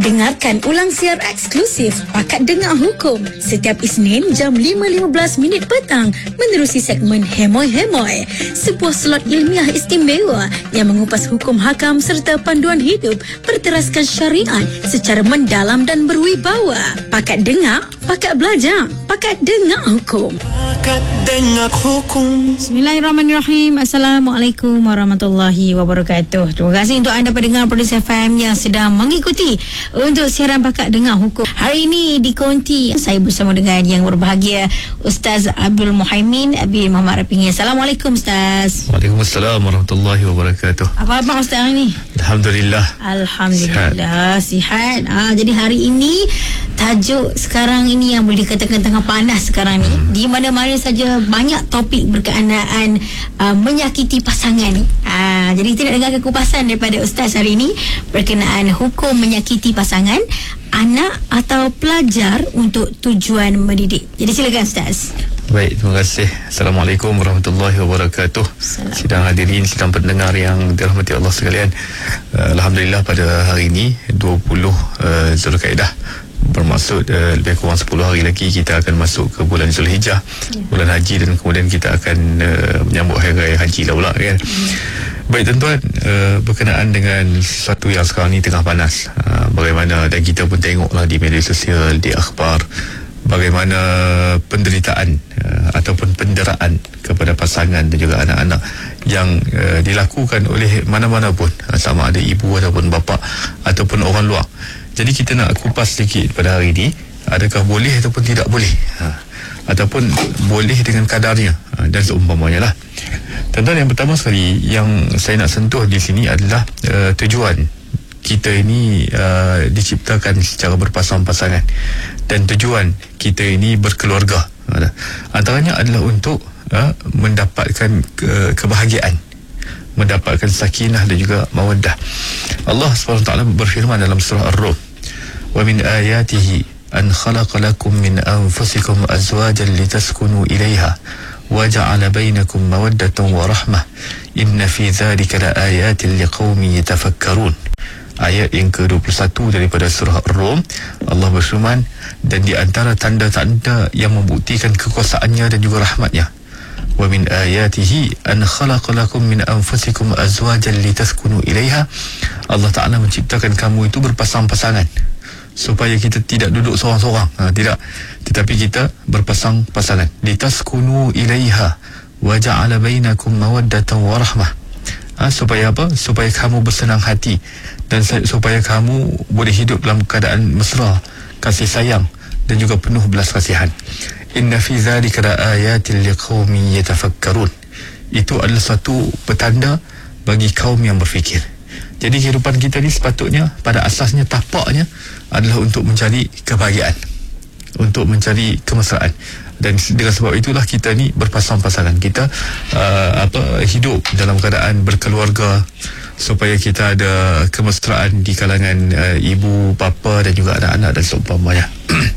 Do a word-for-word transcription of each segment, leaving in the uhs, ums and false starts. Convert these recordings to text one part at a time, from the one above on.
Dengarkan ulang siar eksklusif Pakat Dengar Hukum setiap Isnin jam lima lima belas minit petang menerusi segmen Hemoy Hemoy, sebuah slot ilmiah istimewa yang mengupas hukum hakam serta panduan hidup berteraskan syariat secara mendalam dan berwibawa. Pakat Dengar, Pakat Belajar, Pakat Dengar Hukum. Pakat Dengar Hukum. Bismillahirrahmanirrahim. Assalamualaikum warahmatullahi wabarakatuh. Terima kasih untuk anda pendengar Produce F M yang sedang mengikuti untuk siaran Pakat Dengar Hukum. Hari ini di Konti saya bersama dengan yang berbahagia Ustaz Abdul Muhaimin bin Muhammad Rapingi. Assalamualaikum Ustaz. Waalaikumsalam warahmatullahi wabarakatuh. Apa-apa Ustaz hari ini? Alhamdulillah. Alhamdulillah sihat. Ah, jadi hari ini tajuk sekarang ini yang boleh dikatakan tengah panas sekarang ni. Hmm. Di mana-mana saja banyak topik berkenaan uh, menyakiti pasangan ni. Ah, jadi kita nak dengarkan kupasan daripada Ustaz hari ini berkenaan hukum menyakiti pasangan, anak atau pelajar untuk tujuan mendidik. Jadi silakan Ustaz. Baik, terima kasih. Assalamualaikum warahmatullahi wabarakatuh. Sidang hadirin, sidang pendengar yang dirahmati Allah sekalian. Uh, Alhamdulillah pada hari ini dua puluh uh, Zulkaidah, bermaksud uh, lebih kurang sepuluh hari lagi kita akan masuk ke bulan Zulhijjah, ya. bulan haji, dan kemudian kita akan uh, menyambut hari raya haji lah pula kan. Hmm. Baik tuan-tuan, uh, berkenaan dengan sesuatu yang sekarang ni tengah panas, uh, bagaimana, dan kita pun tengoklah di media sosial, di akhbar, bagaimana penderitaan uh, ataupun penderaan kepada pasangan dan juga anak-anak yang uh, dilakukan oleh mana-mana pun, uh, sama ada ibu ataupun bapa ataupun orang luar. Jadi kita nak kupas sedikit pada hari ini, adakah boleh ataupun tidak boleh, ha, ataupun boleh dengan kadarnya, ha, dan seumpamanya lah. Tuan-tuan, yang pertama sekali yang saya nak sentuh di sini adalah uh, tujuan kita ini uh, diciptakan secara berpasang-pasangan, dan tujuan kita ini berkeluarga. Ha, antaranya adalah untuk uh, mendapatkan ke- kebahagiaan, mendapatkan sakinah dan juga mawaddah. Allah subhanahu wa taala berfirman dalam surah Ar-Rum, wa min ayatihi an khalaqa lakum min anfusikum azwajan litaskunu ilaiha wa ja'ala bainakum mawaddatan wa rahmah inna fi dhalika laayatin liqaumin yatafakkarun. Ayat yang ke dua puluh satu daripada surah Ar-Rum, Allah berfirman, dan di antara tanda-tanda yang membuktikan kekuasaannya dan juga rahmatnya, wa min ayatihi an khalaqa lakum min anfusikum azwajan litaskunu ilaiha. Allah Ta'ala menciptakan kamu itu berpasang-pasangan supaya kita tidak duduk seorang-seorang, ha, tidak, tetapi kita berpasang-pasangan. Litaskunu ilaiha wa ja'ala bainakum mawaddatan wa rahmah, ha, supaya apa? Supaya kamu bersenang hati dan supaya kamu boleh hidup dalam keadaan mesra, kasih sayang dan juga penuh belas kasihan. Inna fi dhalika laayatin liqaumin yatafakkarun. Itu adalah satu petanda bagi kaum yang berfikir. Jadi kehidupan kita ni sepatutnya pada asasnya, tapaknya adalah untuk mencari kebahagiaan, untuk mencari kemesraan. Dan dengan sebab itulah kita ni berpasang-pasangan. Kita uh, apa hidup dalam keadaan berkeluarga supaya kita ada kemesraan di kalangan uh, ibu, bapa dan juga anak-anak dan seumpamanya.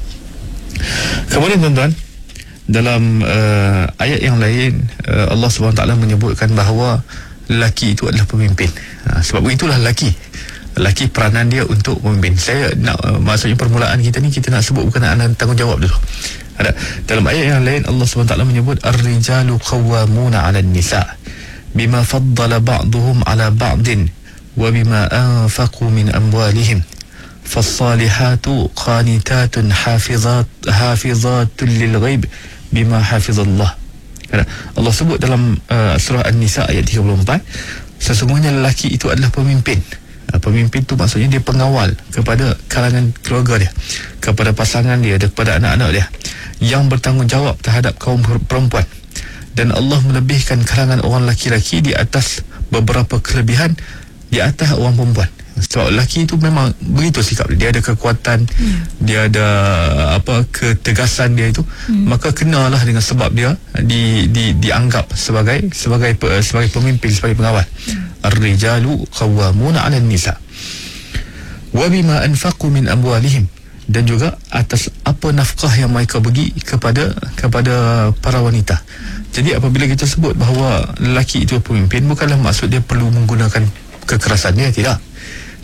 Kemudian tuan-tuan, dalam uh, ayat yang lain, uh, Allah subhanahu wa taala menyebutkan bahawa lelaki itu adalah pemimpin. Ha, sebab itulah lelaki. Lelaki peranan dia untuk memimpin. Saya nak, uh, maksudnya permulaan kita ni, kita nak sebut berkenaan tanggungjawab dulu. Ada dalam ayat yang lain Allah subhanahu wa taala menyebut ar-rijalu qawwamuna 'alan nisa' bima faddala ba'dhum 'ala ba'din wa bima anfaqu min amwalihim. Fas-salihatu qanitatun hafizat hafizatun lil ghaib bima hafizallah. Allah sebut dalam uh, surah An-Nisa ayat tiga puluh empat, sesungguhnya lelaki itu adalah pemimpin. Uh, pemimpin itu maksudnya dia pengawal kepada kalangan keluarga dia, kepada pasangan dia, kepada anak-anak dia, yang bertanggungjawab terhadap kaum perempuan. Dan Allah melebihkan kalangan orang lelaki-lelaki di atas beberapa kelebihan di atas orang perempuan. Sebab lelaki itu memang begitu sikap dia, dia ada kekuatan, hmm. dia ada apa ketegasan dia itu, hmm. maka kenalah dengan sebab dia di, di dianggap sebagai sebagai sebagai pemimpin, sebagai pengawal. hmm. Ar-rijalu qawwamuna 'alan nisa wa bima anfaqu min amwalihim, dan juga atas apa nafkah yang mereka bagi kepada kepada para wanita. Jadi apabila kita sebut bahawa lelaki itu pemimpin, bukanlah maksud dia perlu menggunakan kekerasan dia, tidak.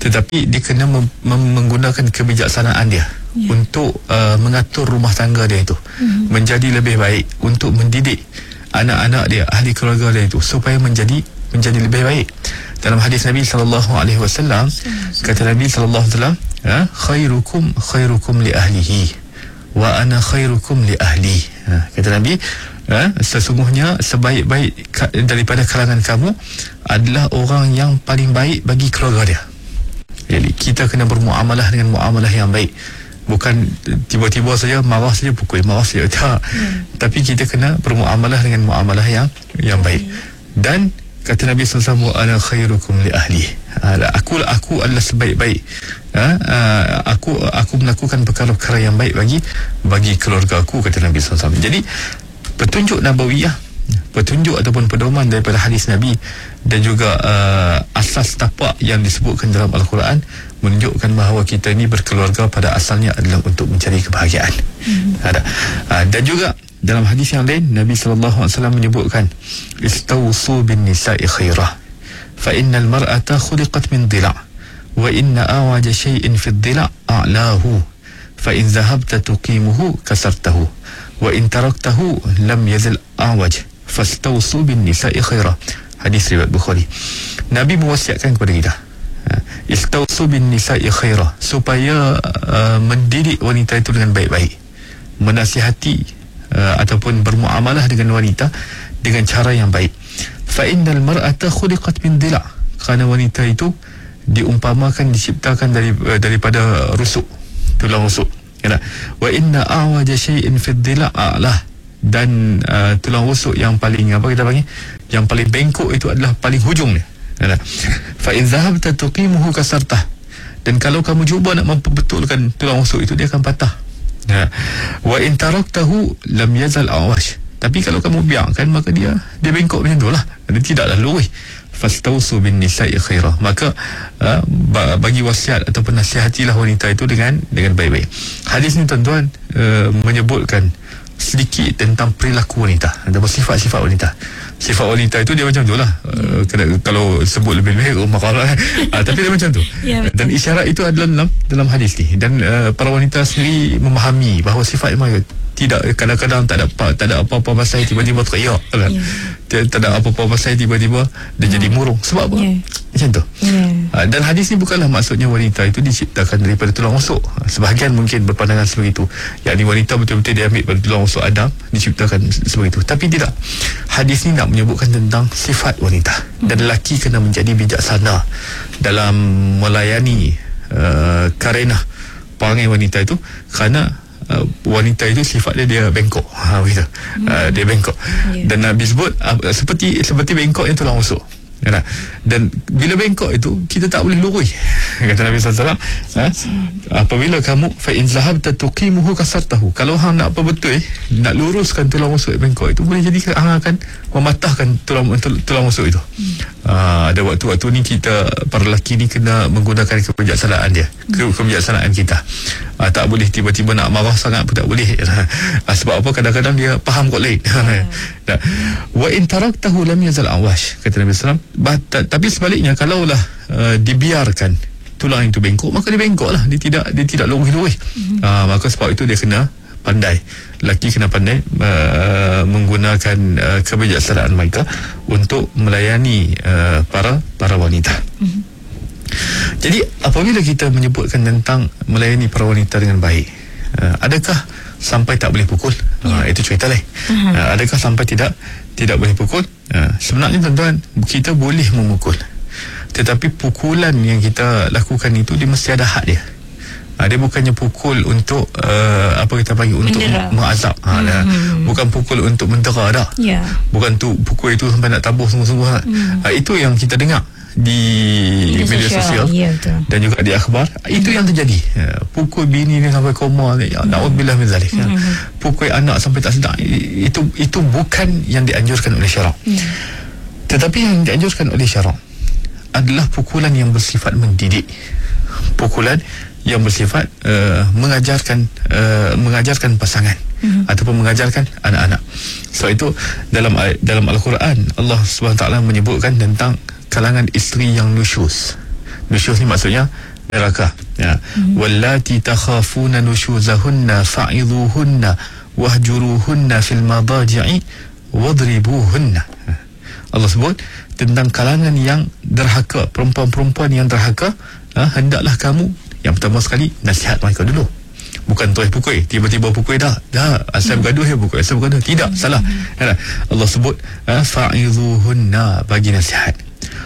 tetapi dia kena mem- mem- menggunakan kebijaksanaan dia yeah. untuk uh, mengatur rumah tangga dia itu mm-hmm. menjadi lebih baik, untuk mendidik anak-anak dia, ahli keluarga dia itu supaya menjadi menjadi lebih baik. Dalam hadis Nabi sallallahu alaihi wasallam, kata Nabi sallallahu alaihi wasallam, ha, khairukum khairukum li ahlihi wa ana khairukum li ahli. Ha, kata Nabi, ha, sesungguhnya sebaik-baik daripada kalangan kamu adalah orang yang paling baik bagi keluarga dia. Jadi kita kena bermuamalah dengan muamalah yang baik. Bukan tiba-tiba saja marah saja pukul, marah saja tak. Hmm. Tapi kita kena bermuamalah dengan muamalah yang yang baik. Dan kata Nabi sallallahu alaihi wasallam, ana khairukum li ahli. Aku aku adalah sebaik-baik. Ha? aku aku melakukan perkara-perkara yang baik bagi bagi keluarga aku, kata Nabi sallallahu alaihi wasallam. Jadi petunjuk nabawiyah, petunjuk ataupun pedoman daripada hadis Nabi dan juga uh, asas tapak yang disebutkan dalam Al-Quran menunjukkan bahawa kita ini berkeluarga pada asalnya adalah untuk mencari kebahagiaan. Mm-hmm. Ada. Uh, dan juga dalam hadis yang lain Nabi sallallahu alaihi wasallam menyebutkan, istawsu bin nisa'i khairah fa innal mar'ata khuliqat min dhila' wa inna awaja shay'in fi dhila' a'lahu fa in dhahabta tuqimuhu kasartahu wa in taraktahu lam yazil awaj fastawsu bin nisa'i khairah. Hadis riwayat Bukhari. Nabi mewasiatkan kepada kita, istawsu bin nisa'i khairah, supaya uh, mendidik wanita itu dengan baik-baik, menasihati uh, ataupun bermuamalah dengan wanita dengan cara yang baik. Fa innal mar'ata khuliqat min dhila', kerana wanita itu diumpamakan, diciptakan dari uh, daripada rusuk, tulang rusuk. Ya, wa inna awaja shay'in fi dhila' a'lah, dan uh, tulang rusuk yang paling apa kita panggil, yang paling bengkok itu adalah paling hujung dia. Ya, fa in dhahabta tuqimuhu kasartah, dan kalau kamu cuba nak memperbetulkan tulang rusuk itu, dia akan patah. Ya. Wa in taraktahu lam yazal awash, tapi kalau kamu biarkan maka dia dia bengkok macam itulah, dia tidaklah lurus. Fastausu bin nisa'i khairah, maka uh, bagi wasiat ataupun nasihatilah wanita itu dengan dengan baik-baik. Hadis ni tuan-tuan uh, menyebutkan sedikit tentang perilaku wanita dan sifat-sifat wanita. Sifat wanita itu dia macam tu lah. Uh, kalau sebut lebih-lebih oh, makalah uh, tapi dia macam tu. Ya, dan isyarat itu adalah dalam dalam hadis ni, dan uh, para wanita sendiri memahami bahawa sifat mereka tidak, kadang-kadang tak ada apa, tak ada apa-apa pasal tiba-tiba teriak kan? Yeah. Tak ada apa-apa pasal tiba-tiba dia yeah. jadi murung. Sebab apa? Yeah. Macam tu. Yeah. Uh, dan hadis ni bukanlah maksudnya wanita itu diciptakan daripada tulang rusuk. Sebahagian mungkin berpandangan seperti itu, yakni wanita betul-betul diambil daripada tulang rusuk Adam, diciptakan seperti itu. Tapi tidak. Hadis ni nak menyebutkan tentang sifat wanita. Mm. Dan lelaki kena menjadi bijaksana dalam melayani uh, karenah perangai wanita itu, kerana Uh, wanita itu sifat dia dia bengkok, ha begitu. Hmm. Uh, dia bengkok. Yeah. Dan Nabi sebut uh, seperti seperti bengkok yang tulang rusuk. Ya, dan bila bengkok itu kita tak boleh lurus. Kata Nabi sallallahu alaihi wasallam, ha? Apabila kamu fa in zahabta tuqimuhu kasartahu, kalau hang nak apa betul eh, nak luruskan tulang rusuk bengkok itu, boleh jadi hang akan mematahkan tulang tulang rusuk itu. Hmm. Uh, ada waktu-waktu ni kita para lelaki ni kena menggunakan kebijaksanaan dia, ke, kebijaksanaan kita. Uh, tak boleh tiba-tiba nak marah sangat pun tak boleh. Uh, sebab apa? Kadang-kadang dia faham kot lain. Hmm. Wa in taraktahu lam yazal awash, kata Nabi sallallahu alaihi wasallam. But, tapi sebaliknya, kalaulah uh, dibiarkan tulang itu bengkok, maka dia bengkok lah, dia tidak dia tidak lurus-lurus. Mm-hmm. uh, maka sebab itu dia kena pandai, lelaki kena pandai uh, menggunakan uh, kebijaksanaan mereka untuk melayani uh, para para wanita. Mm-hmm. Jadi apabila kita menyebutkan tentang melayani para wanita dengan baik, uh, adakah sampai tak boleh pukul? Yeah. Uh, itu cerita lain. Uh-huh. Uh, adakah sampai tidak tidak boleh pukul? Uh, sebenarnya tuan-tuan, kita boleh memukul, tetapi pukulan yang kita lakukan itu dia mesti ada had dia. Uh, dia bukannya pukul untuk uh, apa kita panggil, untuk mengazab. Uh, hmm. Bukan pukul untuk mendera dah. Yeah. Bukan tu pukul itu sampai nak tabuh sungguh-sungguh. Hmm. Uh, itu yang kita dengar di media, media sosial, ya, dan juga di akhbar. Mm-hmm. Itu yang terjadi. Ya, pukul bini ni sampai koma ni, ya, na'udzubillah min zalik. Mm-hmm. Ya. Pukul anak sampai tak sedar. Itu itu bukan yang dianjurkan oleh syarak. Mm. Tetapi yang dianjurkan oleh syarak adalah pukulan yang bersifat mendidik, pukulan yang bersifat uh, mengajarkan uh, mengajarkan pasangan, mm-hmm. ataupun mengajarkan anak-anak. So itu dalam dalam Al-Quran Allah subhanahu wa taala menyebutkan tentang kalangan isteri yang nusyus. Nusyuz ni maksudnya neraka. Ya. Hmm. Wallati takhafuna nusyuzahunna fa'idhuhunna wahjuruhunna fil madaji'i wadribuhunna. Allah sebut tentang kalangan yang derhaka, perempuan-perempuan yang derhaka, ha, hendaklah kamu yang pertama sekali nasihat mereka dulu. Bukan terus pukul, tiba-tiba pukul dah. Dah, asal bergaduh ya pukul, asal bergaduh. Tidak, salah. Allah sebut ha, fa'idhuhunna, bagi nasihat.